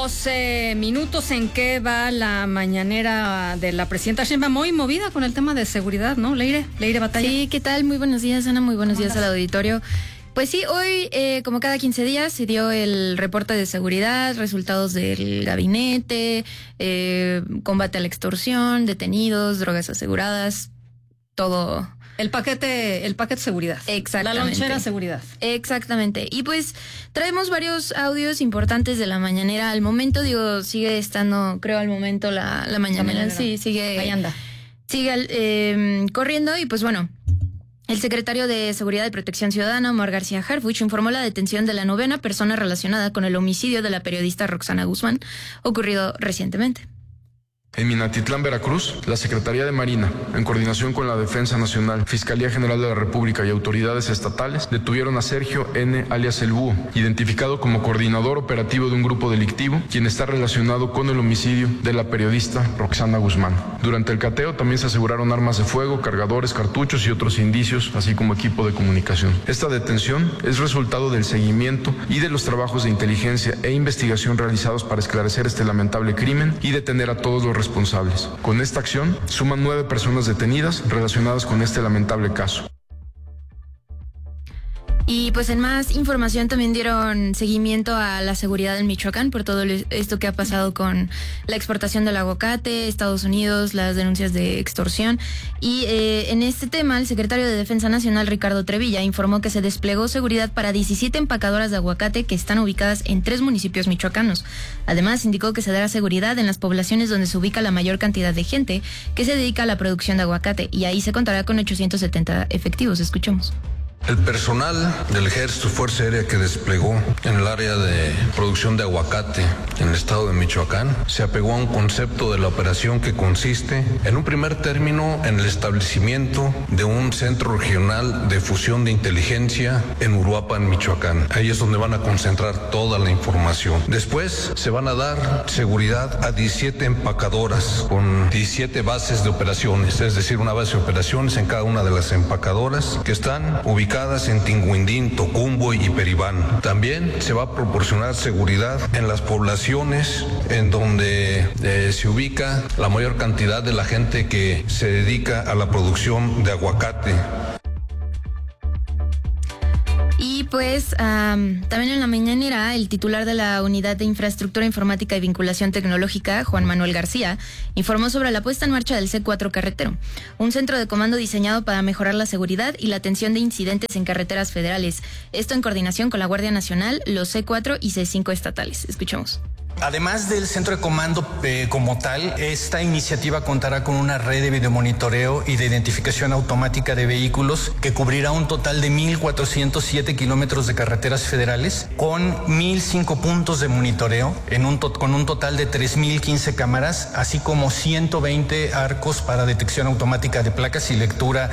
12 minutos. ¿En qué va la mañanera de la presidenta Sheinbaum? Muy movida con el tema de seguridad, ¿no? Leire Batalla. Sí, ¿qué tal? Muy buenos días, Ana. Muy buenos días al auditorio. Pues sí, hoy, como cada 15 días, se dio el reporte de seguridad, resultados del gabinete, combate a la extorsión, detenidos, drogas aseguradas, todo. El paquete seguridad. Exactamente. La lonchera seguridad. Exactamente. Y pues traemos varios audios importantes de la mañanera. Al momento, sigue estando, creo, al momento la mañanera. Sí, sigue. Ahí anda. Sigue corriendo y pues bueno. El secretario de Seguridad y Protección Ciudadana, Omar García Harfuch, informó la detención de la 9ª persona relacionada con el homicidio de la periodista Roxana Guzmán, ocurrido recientemente. En Minatitlán, Veracruz, la Secretaría de Marina, en coordinación con la Defensa Nacional, Fiscalía General de la República y autoridades estatales, detuvieron a Sergio N., alias El Búho, identificado como coordinador operativo de un grupo delictivo, quien está relacionado con el homicidio de la periodista Roxana Guzmán. Durante el cateo también se aseguraron armas de fuego, cargadores, cartuchos y otros indicios, así como equipo de comunicación. Esta detención es resultado del seguimiento y de los trabajos de inteligencia e investigación realizados para esclarecer este lamentable crimen y detener a todos los responsables. Con esta acción, suman 9 personas detenidas relacionadas con este lamentable caso. Y pues en más información también dieron seguimiento a la seguridad en Michoacán por todo esto que ha pasado con la exportación del aguacate, Estados Unidos, las denuncias de extorsión. Y en este tema, el secretario de Defensa Nacional, Ricardo Trevilla, informó que se desplegó seguridad para 17 empacadoras de aguacate que están ubicadas en 3 municipios michoacanos. Además, indicó que se dará seguridad en las poblaciones donde se ubica la mayor cantidad de gente que se dedica a la producción de aguacate, y ahí se contará con 870 efectivos. Escuchemos. El personal del Ejército y Fuerza Aérea que desplegó en el área de producción de aguacate en el estado de Michoacán se apegó a un concepto de la operación que consiste, en un primer término, en el establecimiento de un centro regional de fusión de inteligencia en Uruapan, Michoacán. Ahí es donde van a concentrar toda la información. Después se van a dar seguridad a 17 empacadoras con 17 bases de operaciones, es decir, una base de operaciones en cada una de las empacadoras que están ubicadas en Tinguindín, Tocumbo y Peribán. También se va a proporcionar seguridad en las poblaciones en donde se ubica la mayor cantidad de la gente que se dedica a la producción de aguacate. Y pues también en la mañanera, el titular de la Unidad de Infraestructura Informática y Vinculación Tecnológica, Juan Manuel García, informó sobre la puesta en marcha del C4 carretero, un centro de comando diseñado para mejorar la seguridad y la atención de incidentes en carreteras federales. Esto en coordinación con la Guardia Nacional, los C4 y C5 estatales. Escuchemos. Además del centro de comando como tal, esta iniciativa contará con una red de videomonitoreo y de identificación automática de vehículos que cubrirá un total de 1,407 kilómetros de carreteras federales con 1,005 puntos de monitoreo con un total de 3,015 cámaras, así como 120 arcos para detección automática de placas y lectura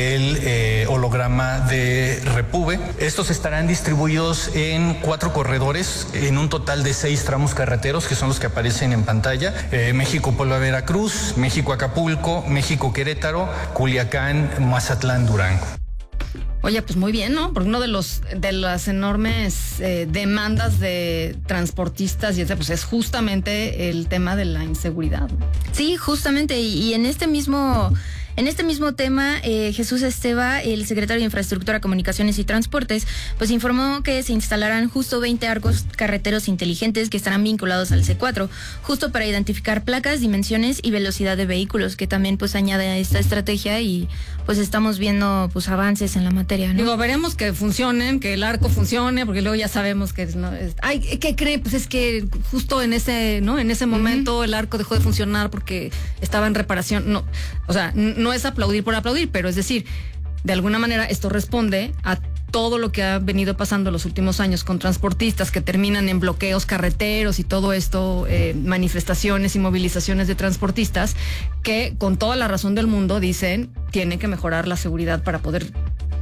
del holograma de Repube. Estos estarán distribuidos en 4 corredores en un total de 6 tramos carreteros, que son los que aparecen en pantalla: México-Puebla, Veracruz, México-Acapulco, México-Querétaro, Culiacán, Mazatlán, Durango. Oye, pues muy bien, ¿no? Porque uno de las enormes demandas de transportistas y pues es justamente el tema de la inseguridad, ¿no? Sí, justamente, y en este mismo tema, Jesús Esteva, el secretario de Infraestructura, Comunicaciones y Transportes, pues informó que se instalarán justo 20 arcos carreteros inteligentes que estarán vinculados al C4, justo para identificar placas, dimensiones y velocidad de vehículos, que también pues añade a esta estrategia, y pues estamos viendo pues avances en la materia, ¿no? Digo, veremos que funcionen, que el arco funcione, porque luego ya sabemos que ¿qué cree? Pues es que justo en ese momento el arco dejó de funcionar porque estaba en reparación. No, o sea, no es aplaudir por aplaudir, pero es decir, de alguna manera esto responde a todo lo que ha venido pasando los últimos años con transportistas que terminan en bloqueos carreteros y todo esto, manifestaciones y movilizaciones de transportistas que con toda la razón del mundo dicen tiene que mejorar la seguridad para poder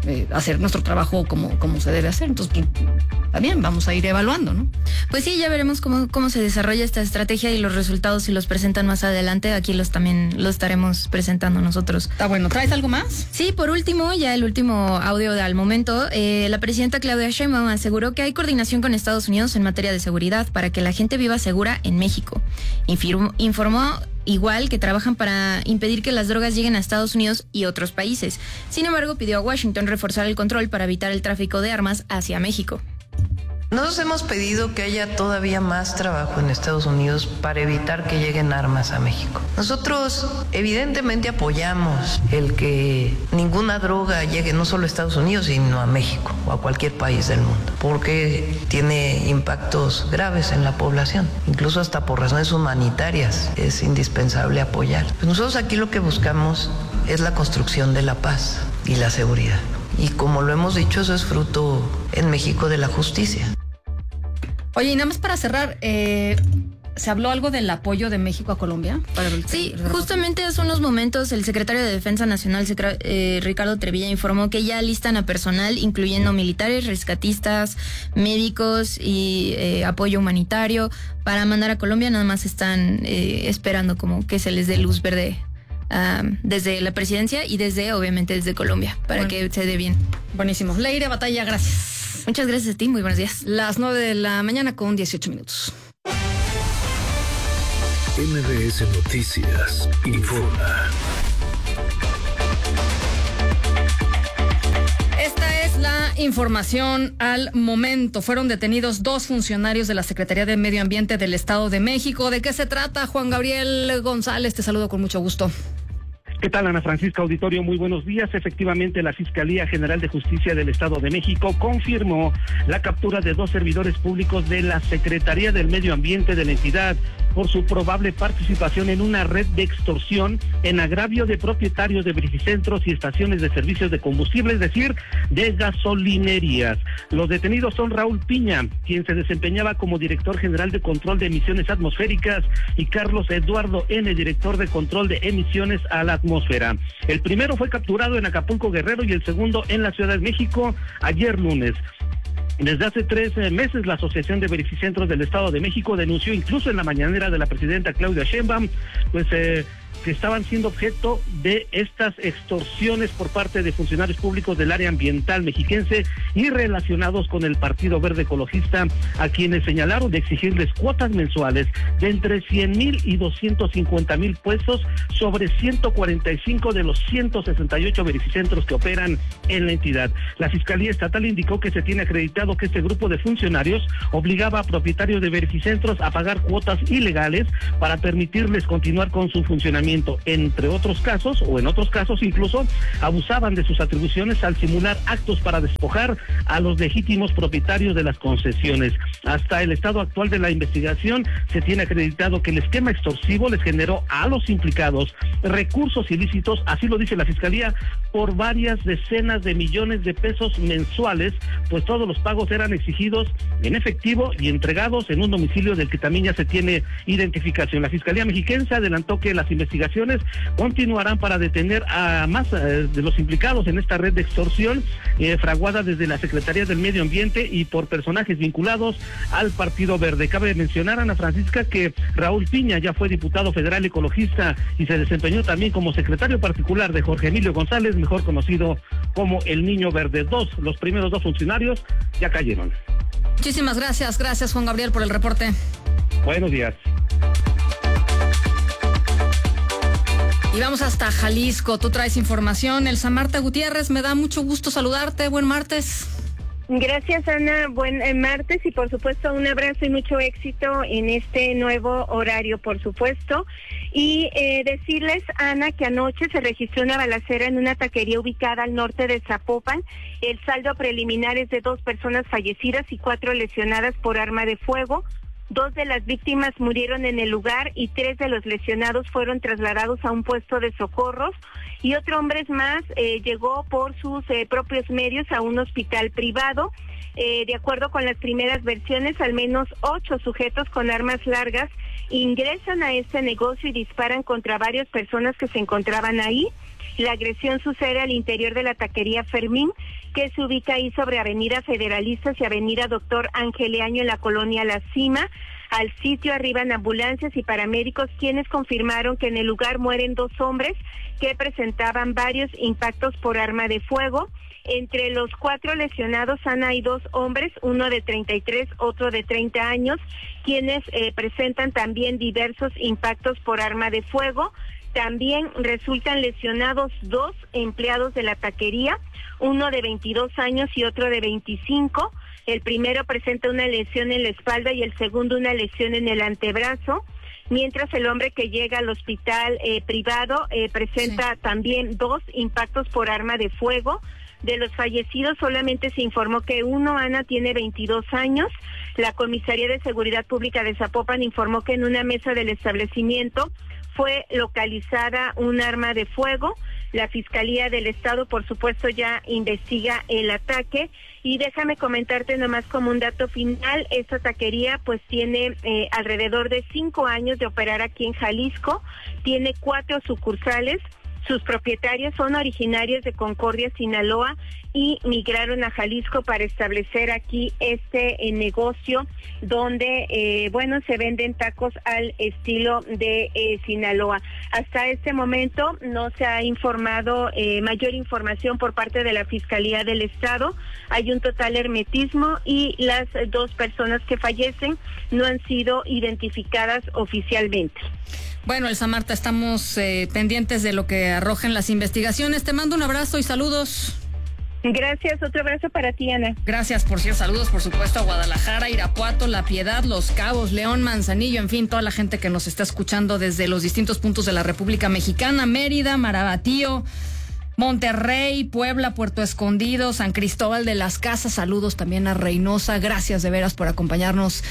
hacer nuestro trabajo como se debe hacer. Entonces, pues, también vamos a ir evaluando, ¿no? Pues sí, ya veremos cómo se desarrolla esta estrategia y los resultados, si los presentan más adelante, aquí también los estaremos presentando nosotros. Está bueno. ¿Traes algo más? Sí, por último, ya el último audio al momento, la presidenta Claudia Sheinbaum aseguró que hay coordinación con Estados Unidos en materia de seguridad para que la gente viva segura en México. Informó igual que trabajan para impedir que las drogas lleguen a Estados Unidos y otros países. Sin embargo, pidió a Washington reforzar el control para evitar el tráfico de armas hacia México. Nosotros hemos pedido que haya todavía más trabajo en Estados Unidos para evitar que lleguen armas a México. Nosotros evidentemente apoyamos el que ninguna droga llegue no solo a Estados Unidos, sino a México o a cualquier país del mundo, porque tiene impactos graves en la población, incluso hasta por razones humanitarias es indispensable apoyar. Pues nosotros aquí lo que buscamos es la construcción de la paz y la seguridad. Y como lo hemos dicho, eso es fruto en México de la justicia. Oye, y nada más para cerrar, ¿se habló algo del apoyo de México a Colombia? Sí, justamente hace unos momentos el secretario de Defensa Nacional, Ricardo Trevilla, informó que ya listan a personal, incluyendo militares, rescatistas, médicos y apoyo humanitario para mandar a Colombia. Nada más están esperando como que se les dé luz verde desde la presidencia y obviamente desde Colombia, para que se dé bien. Buenísimo. Leire Batalla, gracias. Muchas gracias a ti, muy buenos días. Las 9:00 a.m. con 18 minutos. MBS Noticias informa. Esta es la información al momento. Fueron detenidos 2 funcionarios de la Secretaría de Medio Ambiente del Estado de México. ¿De qué se trata, Juan Gabriel González? Te saludo con mucho gusto. ¿Qué tal, Ana Francisca Auditorio? Muy buenos días. Efectivamente, la Fiscalía General de Justicia del Estado de México confirmó la captura de 2 servidores públicos de la Secretaría del Medio Ambiente de la entidad por su probable participación en una red de extorsión en agravio de propietarios de verificentros y estaciones de servicios de combustible, es decir, de gasolinerías. Los detenidos son Raúl Piña, quien se desempeñaba como director general de control de emisiones atmosféricas, y Carlos Eduardo N., director de control de emisiones a la atmósfera. El primero fue capturado en Acapulco, Guerrero, y el segundo en la Ciudad de México ayer lunes. Desde hace 3 meses, la Asociación de Verificentros del Estado de México denunció incluso en la mañanera de la presidenta Claudia Sheinbaum, que estaban siendo objeto de estas extorsiones por parte de funcionarios públicos del área ambiental mexiquense y relacionados con el Partido Verde Ecologista, a quienes señalaron de exigirles cuotas mensuales de entre 100,000 y 250,000 pesos sobre 145 de los 168 verificentros que operan en la entidad. La Fiscalía Estatal indicó que se tiene acreditado que este grupo de funcionarios obligaba a propietarios de verificentros a pagar cuotas ilegales para permitirles continuar con su funcionamiento. Entre otros casos, o en otros casos incluso, abusaban de sus atribuciones al simular actos para despojar a los legítimos propietarios de las concesiones. Hasta el estado actual de la investigación se tiene acreditado que el esquema extorsivo les generó a los implicados recursos ilícitos, así lo dice la Fiscalía, por varias decenas de millones de pesos mensuales, pues todos los pagos eran exigidos en efectivo y entregados en un domicilio del que también ya se tiene identificación. La Fiscalía Mexiquense adelantó que las investigaciones continuarán para detener a más de los implicados en esta red de extorsión fraguada desde la Secretaría del Medio Ambiente y por personajes vinculados al Partido Verde. Cabe mencionar, Ana Francisca, que Raúl Piña ya fue diputado federal ecologista y se desempeñó también como secretario particular de Jorge Emilio González, mejor conocido como el Niño Verde. Los primeros 2 funcionarios ya cayeron. Muchísimas gracias. Gracias, Juan Gabriel, por el reporte. Buenos días. Y vamos hasta Jalisco. Tú traes información. Elsa Marta Gutiérrez, me da mucho gusto saludarte. Buen martes. Gracias, Ana. Buen martes y, por supuesto, un abrazo y mucho éxito en este nuevo horario, por supuesto. Y decirles, Ana, que anoche se registró una balacera en una taquería ubicada al norte de Zapopan. El saldo preliminar es de 2 personas fallecidas y 4 lesionadas por arma de fuego. 2 de las víctimas murieron en el lugar y 3 de los lesionados fueron trasladados a un puesto de socorros, y otro hombre más llegó por sus propios medios a un hospital privado. De acuerdo con las primeras versiones, al menos 8 sujetos con armas largas ingresan a este negocio y disparan contra varias personas que se encontraban ahí. La agresión sucede al interior de la taquería Fermín, que se ubica ahí sobre Avenida Federalistas y Avenida Doctor Ángel Leaño en la colonia La Cima. Al sitio arriban ambulancias y paramédicos, quienes confirmaron que en el lugar mueren 2 hombres que presentaban varios impactos por arma de fuego. Entre los 4 lesionados, Ana, hay 2 hombres, uno de 33, otro de 30 años, quienes presentan también diversos impactos por arma de fuego. También resultan lesionados 2 empleados de la taquería, uno de 22 años y otro de 25. El primero presenta una lesión en la espalda y el segundo una lesión en el antebrazo, mientras el hombre que llega al hospital privado presenta también 2 impactos por arma de fuego. De los fallecidos solamente se informó que uno, Ana, tiene 22 años. La Comisaría de Seguridad Pública de Zapopan informó que en una mesa del establecimiento fue localizada un arma de fuego. La Fiscalía del Estado, por supuesto, ya investiga el ataque. Y déjame comentarte nomás como un dato final, esta taquería pues tiene alrededor de 5 años de operar aquí en Jalisco, tiene 4 sucursales. Sus propietarios son originarios de Concordia, Sinaloa, y migraron a Jalisco para establecer aquí este negocio donde, se venden tacos al estilo de Sinaloa. Hasta este momento no se ha informado mayor información por parte de la Fiscalía del Estado. Hay un total hermetismo y las 2 personas que fallecen no han sido identificadas oficialmente. Bueno, Elsa Marta, estamos pendientes de lo que arrojen las investigaciones. Te mando un abrazo y saludos. Gracias, otro abrazo para ti, Ana. Gracias, saludos por supuesto a Guadalajara, Irapuato, La Piedad, Los Cabos, León, Manzanillo, en fin, toda la gente que nos está escuchando desde los distintos puntos de la República Mexicana, Mérida, Marabatío, Monterrey, Puebla, Puerto Escondido, San Cristóbal de las Casas, saludos también a Reynosa, gracias de veras por acompañarnos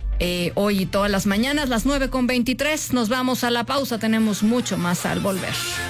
hoy y todas las mañanas, las 9:23, nos vamos a la pausa, tenemos mucho más al volver.